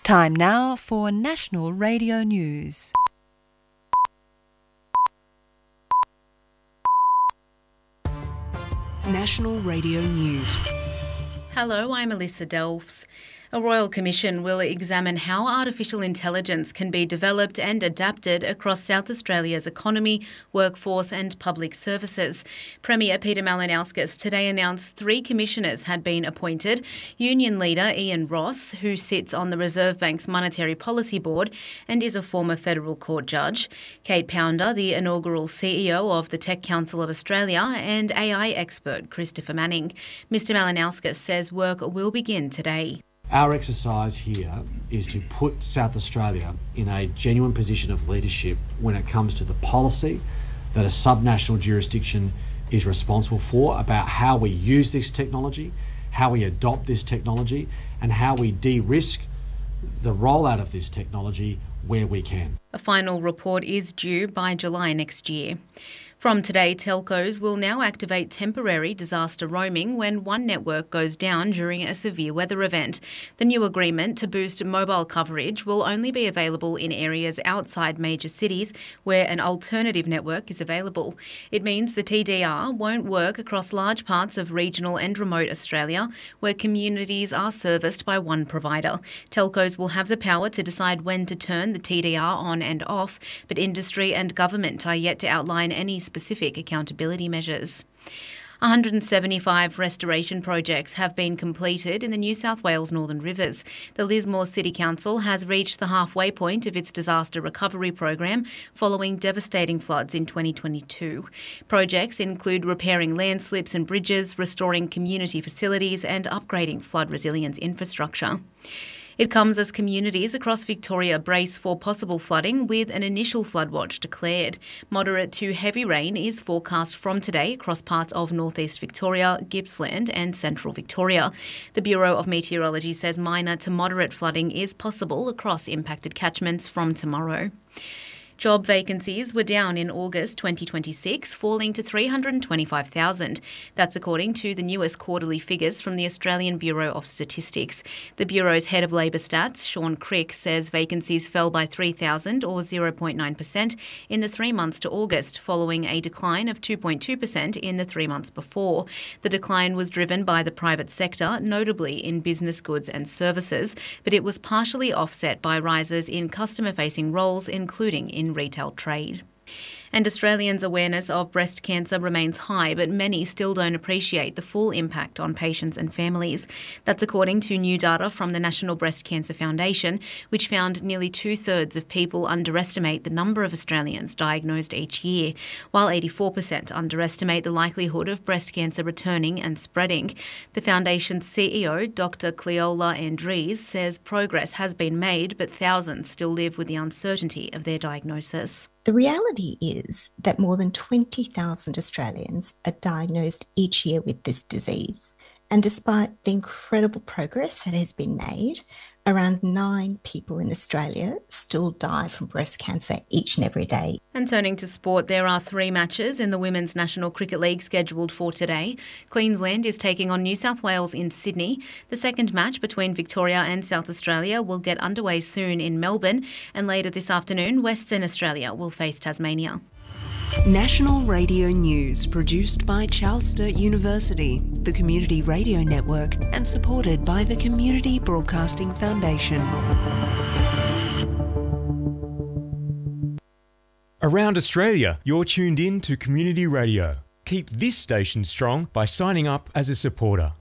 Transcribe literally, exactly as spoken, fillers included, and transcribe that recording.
Time now for National Radio News. National Radio News. Hello, I'm Alyssa Delfs. A Royal Commission will examine how artificial intelligence can be developed and adapted across South Australia's economy, workforce and public services. Premier Peter Malinauskas today announced three commissioners had been appointed. Union leader Ian Ross, who sits on the Reserve Bank's Monetary Policy Board and is a former federal court judge. Kate Pounder, the inaugural C E O of the Tech Council of Australia, and A I expert Christopher Manning. Mister Malinauskas says work will begin today. Our exercise here is to put South Australia in a genuine position of leadership when it comes to the policy that a subnational jurisdiction is responsible for about how we use this technology, how we adopt this technology, and how we de-risk the rollout of this technology where we can. A final report is due by July next year. From today, telcos will now activate temporary disaster roaming when one network goes down during a severe weather event. The new agreement to boost mobile coverage will only be available in areas outside major cities where an alternative network is available. It means the T D R won't work across large parts of regional and remote Australia where communities are serviced by one provider. Telcos will have the power to decide when to turn the T D R on and off, but industry and government are yet to outline any specific accountability measures. one hundred seventy-five restoration projects have been completed in the New South Wales Northern Rivers. The Lismore City Council has reached the halfway point of its disaster recovery program following devastating floods in twenty twenty-two. Projects include repairing landslips and bridges, restoring community facilities and upgrading flood resilience infrastructure. It comes as communities across Victoria brace for possible flooding with an initial flood watch declared. Moderate to heavy rain is forecast from today across parts of northeast Victoria, Gippsland and central Victoria. The Bureau of Meteorology says minor to moderate flooding is possible across impacted catchments from tomorrow. Job vacancies were down in August twenty twenty-six, falling to three hundred twenty-five thousand. That's according to the newest quarterly figures from the Australian Bureau of Statistics. The Bureau's head of Labour Stats, Sean Crick, says vacancies fell by three thousand or zero point nine percent in the three months to August, following a decline of two point two percent in the three months before. The decline was driven by the private sector, notably in business goods and services, but it was partially offset by rises in customer-facing roles, including in retail trade. And Australians' awareness of breast cancer remains high, but many still don't appreciate the full impact on patients and families. That's according to new data from the National Breast Cancer Foundation, which found nearly two-thirds of people underestimate the number of Australians diagnosed each year, while eighty-four percent underestimate the likelihood of breast cancer returning and spreading. The Foundation's C E O, Doctor Cleola Andries, says progress has been made, but thousands still live with the uncertainty of their diagnosis. The reality is that more than twenty thousand Australians are diagnosed each year with this disease. And despite the incredible progress that has been made, around nine people in Australia still die from breast cancer each and every day. And turning to sport, there are three matches in the Women's National Cricket League scheduled for today. Queensland is taking on New South Wales in Sydney. The second match between Victoria and South Australia will get underway soon in Melbourne. And later this afternoon, Western Australia will face Tasmania. National Radio News, produced by Charles Sturt University, the Community Radio Network, and supported by the Community Broadcasting Foundation. Around Australia, you're tuned in to Community Radio. Keep this station strong by signing up as a supporter.